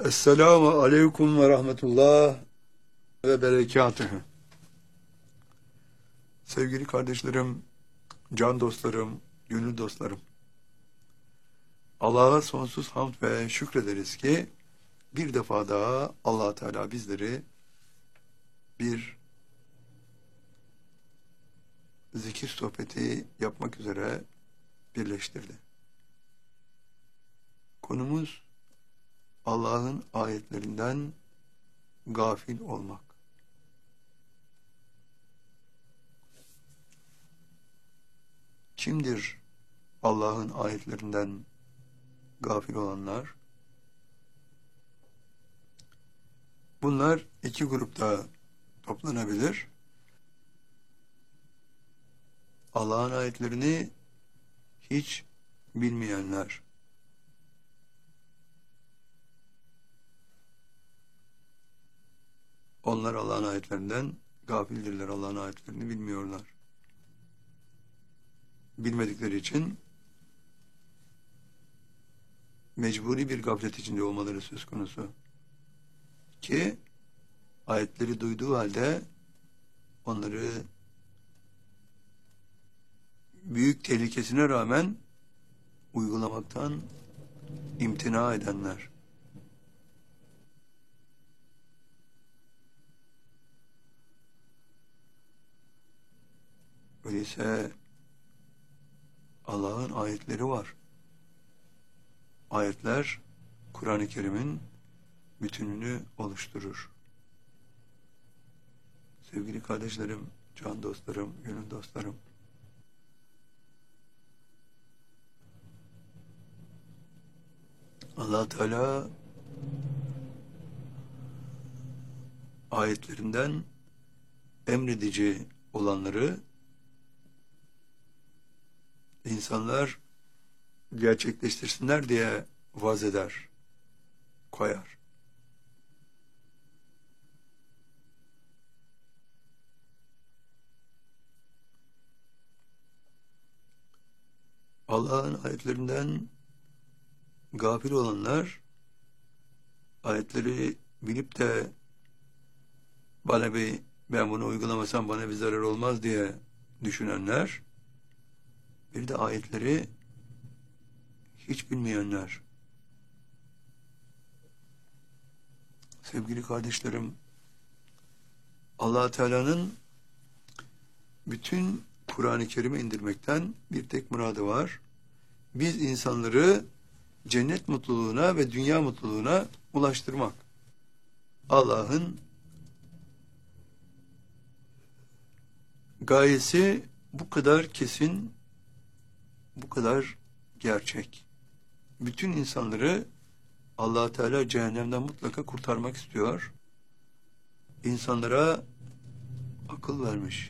Esselamu aleyküm ve rahmetullah ve berekatühü. Sevgili kardeşlerim, can dostlarım, gönül dostlarım. Allah'a sonsuz hamd ve şükrederiz ki bir defa daha Allah Teala bizleri bir zikir sohbeti yapmak üzere birleştirdi. Konumuz Allah'ın ayetlerinden gafil olmak. Kimdir Allah'ın ayetlerinden gafil olanlar? Bunlar iki grupta toplanabilir. Allah'ın ayetlerini hiç bilmeyenler. Onlar Allah'ın ayetlerinden gafildirler. Allah'ın ayetlerini bilmiyorlar. Bilmedikleri için mecburi bir gaflet içinde olmaları söz konusu. Ki ayetleri duyduğu halde onları büyük tehlikesine rağmen uygulamaktan imtina edenler. Öyleyse Allah'ın ayetleri var. Ayetler Kur'an-ı Kerim'in bütününü oluşturur. Sevgili kardeşlerim, can dostlarım, gönül dostlarım. Allah Teala ayetlerinden emredici olanları insanlar gerçekleştirsinler diye vaz eder, koyar. Allah'ın ayetlerinden gafil olanlar, ayetleri bilip de ben bunu uygulamasam bana bir zarar olmaz diye düşünenler, bir de ayetleri hiç bilmeyenler. Sevgili kardeşlerim, Allah Teala'nın bütün Kur'an-ı Kerim'i indirmekten bir tek muradı var. Biz insanları cennet mutluluğuna ve dünya mutluluğuna ulaştırmak. Allah'ın gayesi bu kadar kesin, bu kadar gerçek. Bütün insanları Allah Teala cehennemden mutlaka kurtarmak istiyor. İnsanlara akıl vermiş.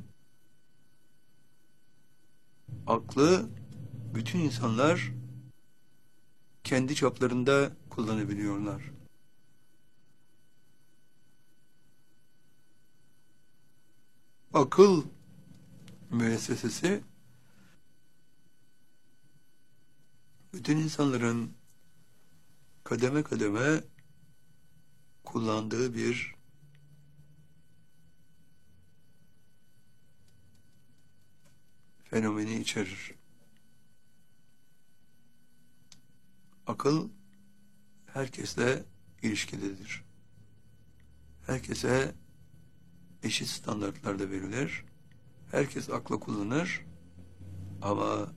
Aklı bütün insanlar kendi çaplarında kullanabiliyorlar. Akıl müessesesi bütün insanların kademe kademe kullandığı bir fenomeni içerir. Akıl herkesle ilişkilidir. Herkese eşit standartlarda verilir. Herkes akla kullanır ama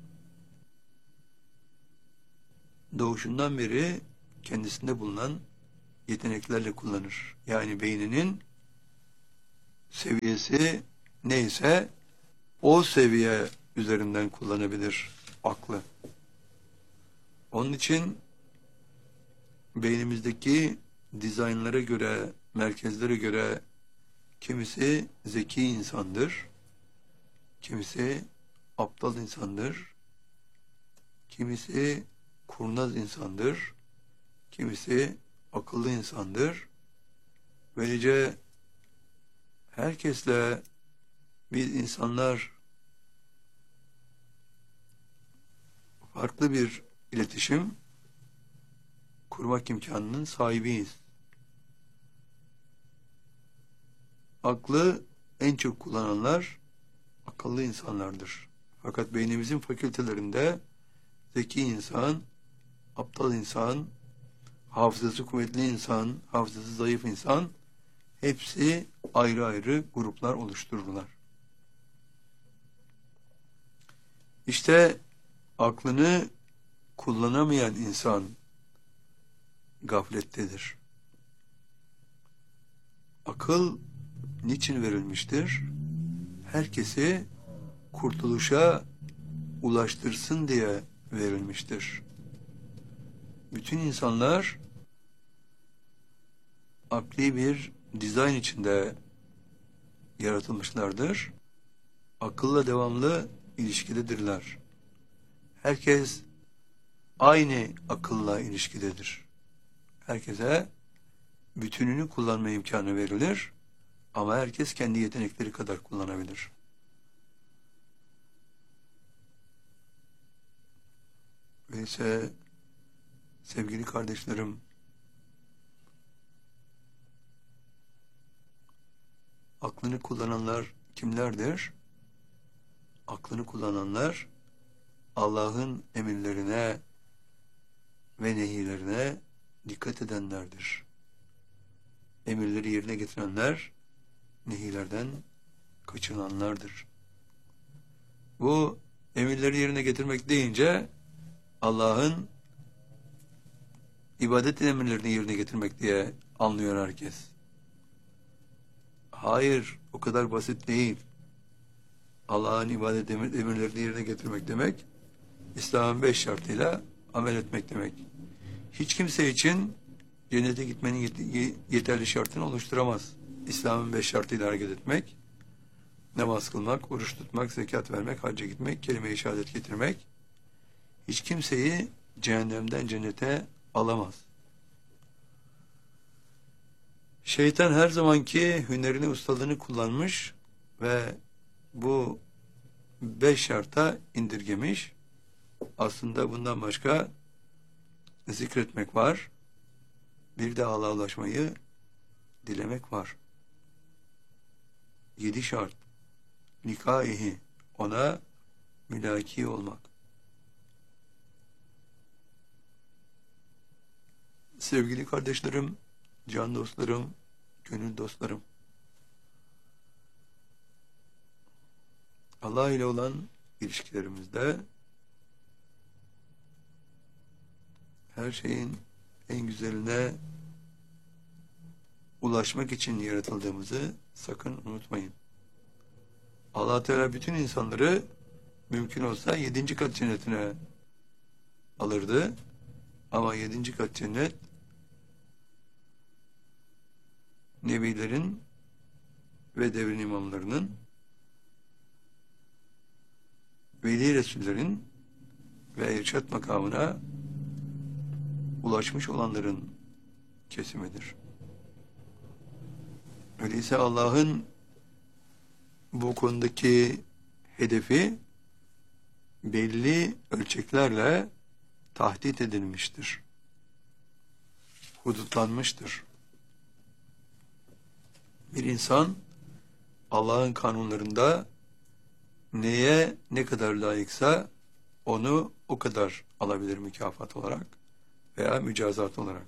doğuşundan beri kendisinde bulunan yeteneklerle kullanır. Yani beyninin seviyesi neyse o seviye üzerinden kullanabilir aklı. Onun için beynimizdeki dizaynlara göre, merkezlere göre kimisi zeki insandır, kimisi aptal insandır, kimisi kurnaz insandır, kimisi akıllı insandır. Böylece herkesle biz insanlar farklı bir iletişim kurmak kurmak imkanının sahibiyiz. Aklı en çok kullananlar akıllı insanlardır. Fakat beynimizin fakültelerinde zeki insan, aptal insan, hafızası kuvvetli insan, hafızası zayıf insan, hepsi ayrı ayrı gruplar oluştururlar. İşte aklını kullanamayan insan gaflettedir. Akıl niçin verilmiştir? Herkesi kurtuluşa ulaştırsın diye verilmiştir. Bütün insanlar akli bir dizayn içinde yaratılmışlardır. Akılla devamlı ilişkidedirler. Herkes aynı akılla ilişkidedir. Herkese bütününü kullanma imkanı verilir ama herkes kendi yetenekleri kadar kullanabilir. Öyleyse sevgili kardeşlerim, aklını kullananlar kimlerdir? Aklını kullananlar Allah'ın emirlerine ve nehirlerine dikkat edenlerdir. Emirleri yerine getirenler, nehirlerden kaçınanlardır. Bu emirleri yerine getirmek deyince Allah'ın ibadet emirlerini yerine getirmek diye anlıyor herkes. Hayır, o kadar basit değil. Allah'ın ibadet emirlerini yerine getirmek demek, İslam'ın 5 şartıyla amel etmek demek. Hiç kimse için cennete gitmenin yeterli şartını oluşturamaz. İslam'ın 5 şartıyla hareket etmek, namaz kılmak, oruç tutmak, zekat vermek, hacca gitmek, kelime-i şehadet getirmek, hiç kimseyi cehennemden cennete alamaz. Şeytan her zamanki hünerini, ustalığını kullanmış ve bu 5 şarta indirgemiş. Aslında bundan başka zikretmek var. Bir de Allah'a ulaşmayı dilemek var. 7 şart. Nikaihi, ona mülaki olmak. Sevgili kardeşlerim, can dostlarım, gönül dostlarım, Allah ile olan ilişkilerimizde her şeyin en güzeline ulaşmak için yaratıldığımızı sakın unutmayın. Allah Teala bütün insanları mümkün olsa 7. kat cennetine alırdı. Ama 7. kat cennet nebilerin ve devrin imamlarının, veli resullerin ve irşat makamına ulaşmış olanların kesimidir. Öyleyse Allah'ın bu konudaki hedefi belli ölçeklerle tahdit edilmiştir. Hudutlanmıştır. Bir insan Allah'ın kanunlarında neye ne kadar layıksa onu o kadar alabilir mükafat olarak veya mücazat olarak.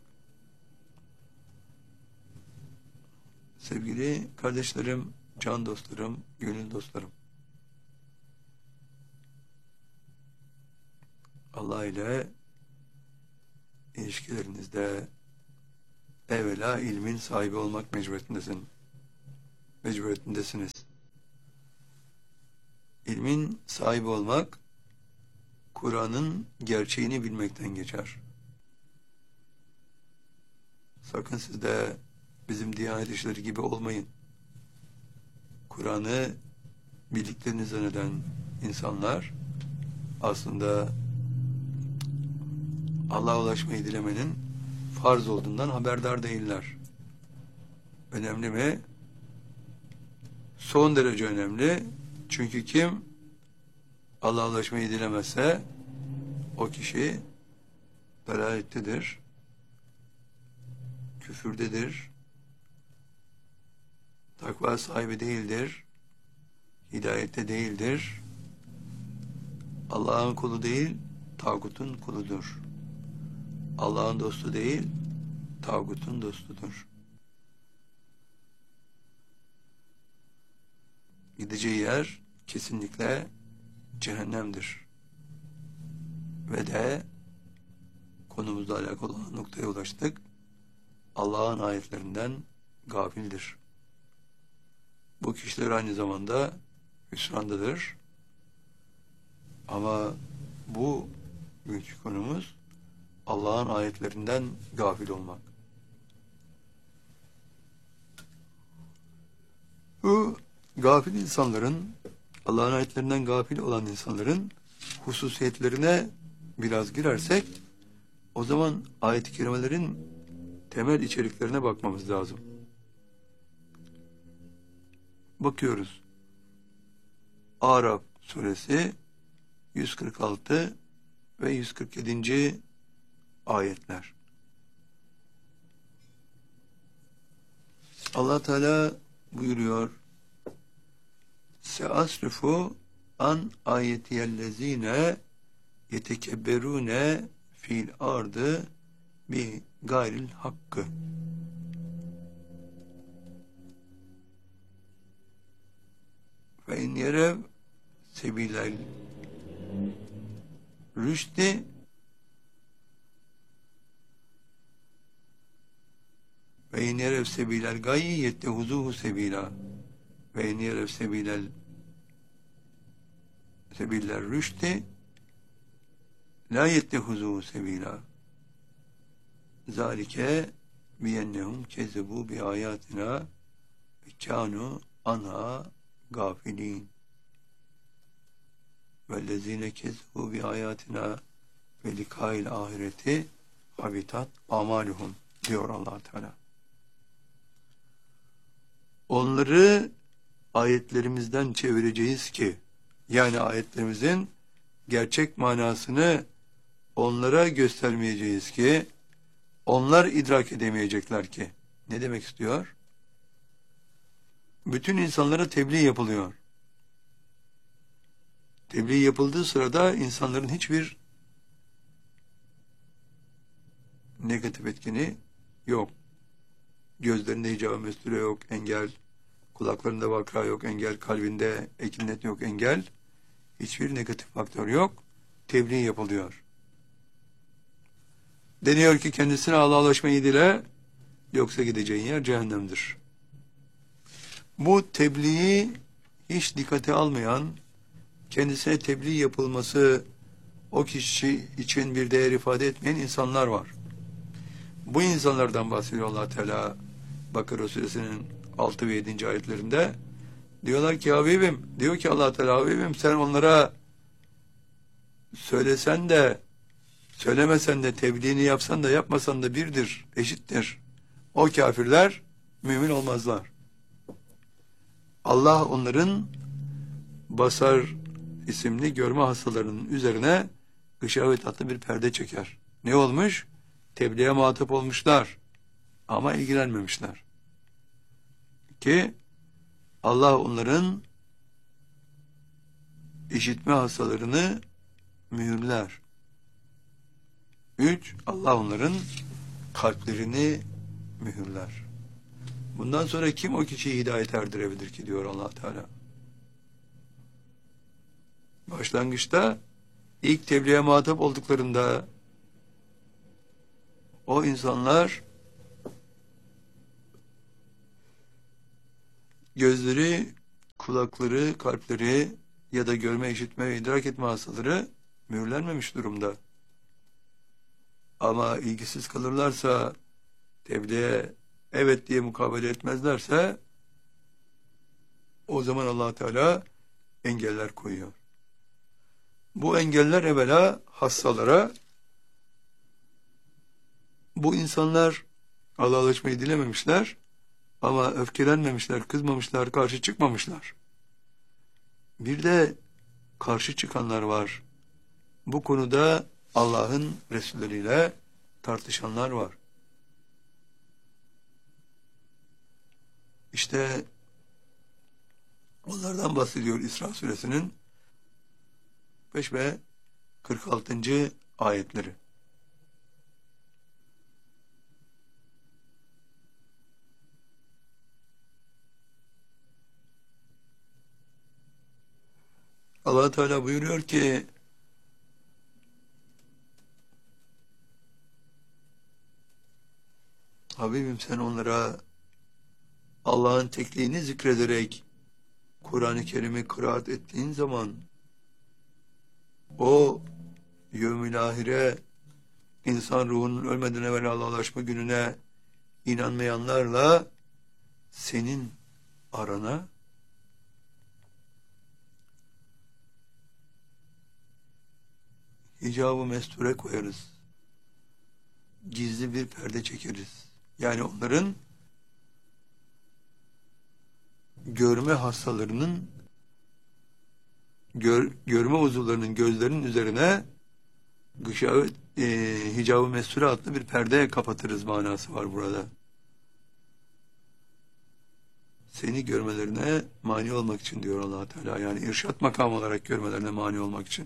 Sevgili kardeşlerim, can dostlarım, gönül dostlarım, Allah ile ilişkilerinizde evvela ilmin sahibi olmak mecburiyetindesiniz. İlmin sahibi olmak, Kur'an'ın gerçeğini bilmekten geçer. Sakın siz de bizim Diyanet İşleri gibi olmayın. Kur'an'ı bildiklerini zanneden insanlar aslında Allah'a ulaşmayı dilemenin farz olduğundan haberdar değiller. Önemli mi? Son derece önemli. Çünkü kim Allah'a ulaşmayı dilemezse o kişi dalalettedir. küfürdedir, takva sahibi değildir, hidayette değildir, Allah'ın kulu değil, tağutun kuludur. Allah'ın dostu değil, tağutun dostudur. Gideceği yer kesinlikle cehennemdir. Ve de konumuzla alakalı olan noktaya ulaştık. Allah'ın ayetlerinden gafildir. Bu kişiler aynı zamanda hüsrandadır. Ama bu büyük konumuz Allah'ın ayetlerinden gafil olmak. Bu gafil insanların, Allah'ın ayetlerinden gafil olan insanların hususiyetlerine biraz girersek, o zaman ayet-i kerimelerin temel içeriklerine bakmamız lazım. Bakıyoruz. Araf suresi 146 ve 147. ayetler. Allah Teala buyuruyor: Seasrifu an ayetiyellezine yetekebberune fil ardı bi gayril hakkı. Ve in yerev sebilel rüşdi ve in yerev sebilel gayyi yettehuzuhu sebila ve in yerev sebiller rüşdi la yettehuzuhu sebila zalike biyennehum kezebu bi ayatina ve kânu anha gafilin vellezine kezebu bi ayatina ve likail ahireti habitat amaluhum diyor Allah Teala. Onları ayetlerimizden çevireceğiz ki, yani ayetlerimizin gerçek manasını onlara göstermeyeceğiz ki, onlar idrak edemeyecekler ki. Ne demek istiyor? Bütün insanlara tebliğ yapılıyor. Tebliğ yapıldığı sırada insanların hiçbir negatif etkeni yok. Gözlerinde hicab-ı mesture yok, engel. Kulaklarında vakra yok, engel. Kalbinde ekinet yok, engel. Hiçbir negatif faktör yok. Tebliğ yapılıyor. Deniyor ki kendisine Allah'laşmayı dile, yoksa gideceğin yer cehennemdir. Bu tebliği hiç dikkate almayan, kendisine tebliğ yapılması o kişi için bir değer ifade etmeyen insanlar var. Bu insanlardan bahsediyor Allah Teala Bakara suresinin 6 ve 7. ayetlerinde. Diyorlar ki Habibim, diyor ki Allah Teala, Habibim sen onlara söylesen de söylemesen de, tebliğini yapsan da yapmasan da birdir, eşittir. O kafirler mümin olmazlar. Allah onların basar isimli görme hastalarının üzerine gışavet adlı bir perde çeker. Ne olmuş? Tebliğe muhatap olmuşlar ama ilgilenmemişler. Ki Allah onların işitme hastalarını mühürler. 3. Allah onların kalplerini mühürler. Bundan sonra kim o kişiyi hidayet erdirebilir ki diyor Allah Teala. Başlangıçta ilk tebliğe muhatap olduklarında o insanlar gözleri, kulakları, kalpleri ya da görme, işitme ve idrak etme hastaları mühürlenmemiş durumda. Ama ilgisiz kalırlarsa, tebliğe evet diye mukabele etmezlerse, o zaman Allah Teala engeller koyuyor. Bu engeller evvela hastalara, bu insanlar Allah'laşmayı dilememişler ama öfkelenmemişler, kızmamışlar, karşı çıkmamışlar. Bir de karşı çıkanlar var. Bu konuda Allah'ın Resulleriyle tartışanlar var. İşte onlardan bahsediyor İsra suresinin 5 ve 46. ayetleri. Allah Teala buyuruyor ki Habibim sen onlara Allah'ın tekliğini zikrederek Kur'an-ı Kerim'i kıraat ettiğin zaman o yevmil ahire, insan ruhunun ölmeden evvel Allah'laşma gününe inanmayanlarla senin arana hicab-ı mesture koyarız. Gizli bir perde çekeriz. Yani onların görme hastalarının görme uzuvlarının gözlerinin üzerine hicab-ı mesture adlı bir perde kapatırız manası var burada. Seni görmelerine mani olmak için diyor Allah Teala. Yani irşat makamı olarak görmelerine mani olmak için.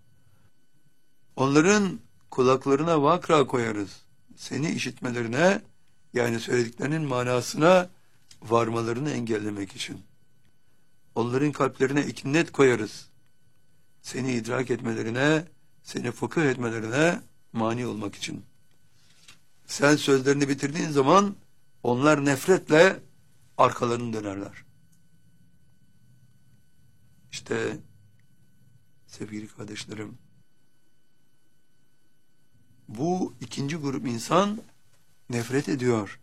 Onların kulaklarına vakra koyarız. Seni işitmelerine, yani söylediklerinin manasına varmalarını engellemek için. Onların kalplerine ikinnet koyarız. Seni idrak etmelerine, seni fıkıh etmelerine mani olmak için. Sen sözlerini bitirdiğin zaman onlar nefretle arkalarını dönerler. İşte sevgili kardeşlerim, bu ikinci grup insan nefret ediyor.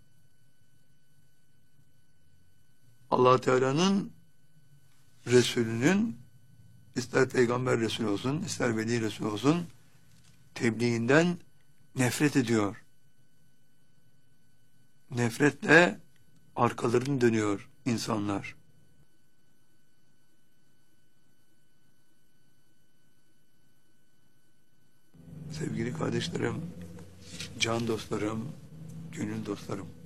Allah Teala'nın Resulünün, ister peygamber Resulü olsun, ister veli Resulü olsun, tebliğinden nefret ediyor. Nefretle arkalarını dönüyor insanlar. Sevgili kardeşlerim, can dostlarım, gönül dostlarım,